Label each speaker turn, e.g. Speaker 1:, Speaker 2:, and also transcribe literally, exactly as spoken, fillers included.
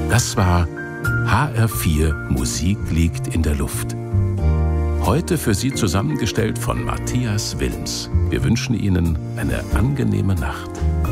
Speaker 1: Das war H R vier Musik liegt in der Luft. Heute für Sie zusammengestellt von Matthias Wilms. Wir wünschen Ihnen eine angenehme Nacht.